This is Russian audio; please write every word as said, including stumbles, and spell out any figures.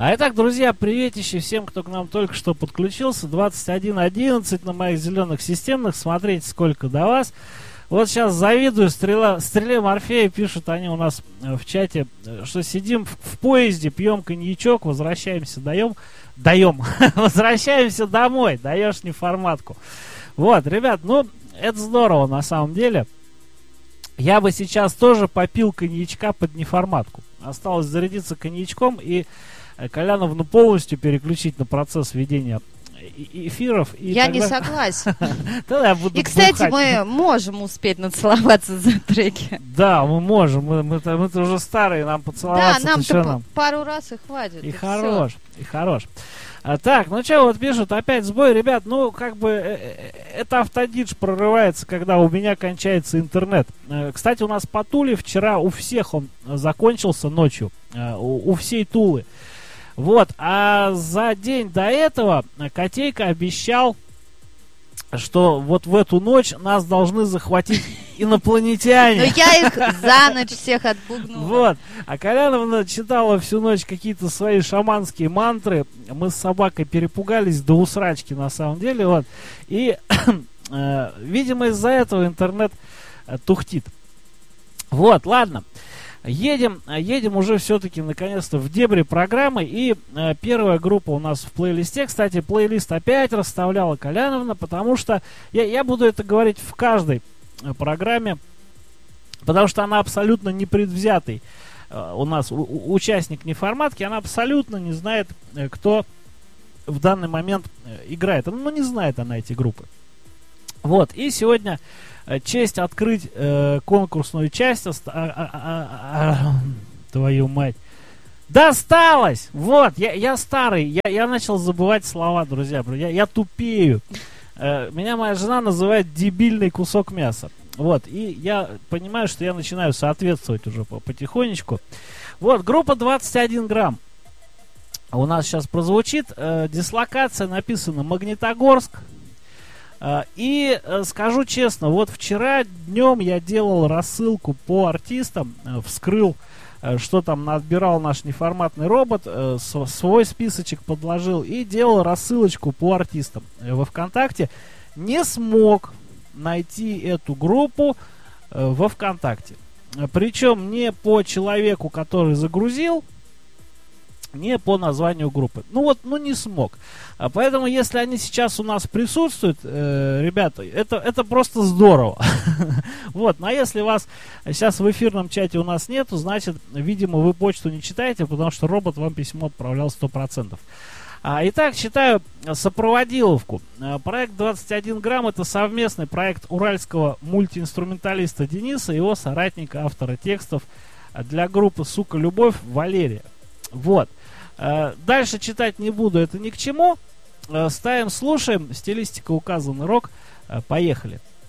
А итак, друзья, приветище всем, кто к нам только что подключился. двадцать один одиннадцать на моих зеленых системных. Смотрите, сколько до вас. Вот сейчас завидую, стрела, стреле Морфея, пишут они у нас в чате, что сидим в, в поезде, пьем коньячок, возвращаемся, даем, даем, возвращаемся домой, даешь неформатку. Вот, ребят, ну, это здорово на самом деле. Я бы сейчас тоже попил коньячка под неформатку. Осталось зарядиться коньячком и Коляновну полностью переключить на процесс ведения эфиров. И я тогда... не согласен. Тогда я буду и, кстати, бухать. Мы можем успеть нацеловаться за треки. Да, мы можем. Мы, мы-то, мы-то уже старые, нам поцеловаться. Да, нам-то нам. пару раз и хватит. И, и хорош, все. и хорош. А, так, ну что, вот пишут, опять сбой, ребят, ну, как бы, э, это автодидж прорывается, когда у меня кончается интернет. Э, кстати, у нас по Туле вчера у всех он закончился ночью, э, у, у всей Тулы. Вот, а за день до этого Котейка обещал, что вот в эту ночь нас должны захватить инопланетяне. Но я их за ночь всех отпугнула. Вот, а Коляновна читала всю ночь какие-то свои шаманские мантры. Мы с собакой перепугались до усрачки на самом деле, вот. И, э, видимо, из-за этого интернет э, тухтит. Вот, ладно. Едем, едем уже все-таки наконец-то в дебри программы. И э, первая группа у нас в плейлисте. Кстати, плейлист опять расставляла Коляновна, потому что я, я буду это говорить в каждой э, программе, потому что она абсолютно непредвзятый э, у нас у, участник неформатки. Она абсолютно не знает, э, кто в данный момент э, играет. Ну, не знает она эти группы. Вот, и сегодня честь открыть э, конкурсную часть. Ост... А, а, а, а, твою мать. Досталось! Вот, я, я старый, я, я начал забывать слова, друзья. Я, я тупею. Э, меня моя жена называет дебильный кусок мяса. Вот, и я понимаю, что я начинаю соответствовать уже потихонечку. Вот, группа двадцать один грамм. У нас сейчас прозвучит. Э, дислокация написана Магнитогорск. И э, скажу честно, вот вчера днем я делал рассылку по артистам, э, вскрыл, э, что там отбирал наш неформатный робот, э, с, свой списочек подложил и делал рассылочку по артистам э, во ВКонтакте. Не смог найти эту группу э, во ВКонтакте. Причем не по человеку, который загрузил, не по названию группы. Ну вот, ну не смог. А поэтому, если они сейчас у нас присутствуют, э, ребята, это, это просто здорово. Вот, ну а если вас сейчас в эфирном чате у нас нету, значит, видимо, вы почту не читаете, потому что робот вам письмо отправлял сто процентов. А, итак, читаю сопроводиловку. А, проект двадцать один грамм это совместный проект уральского мультиинструменталиста Дениса и его соратника, автора текстов для группы «Сука, любовь» Валерия. Вот. Дальше читать не буду, это ни к чему. Ставим, слушаем. Стилистика указана, рок. Поехали.